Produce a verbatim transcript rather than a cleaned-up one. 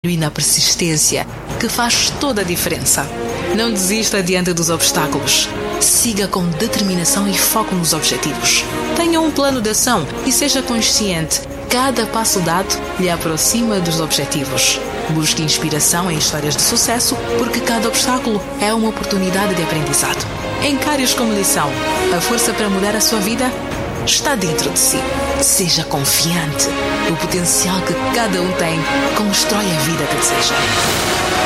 e na persistência que faz toda a diferença. Não desista diante dos obstáculos. Siga com determinação e foco nos objetivos. Tenha um plano de ação e seja consciente. Cada passo dado lhe aproxima dos objetivos. Busque inspiração em histórias de sucesso, porque cada obstáculo é uma oportunidade de aprendizado. Encare-os como lição. A força para mudar a sua vida está dentro de si. Seja confiante. O potencial que cada um tem constrói a vida que deseja.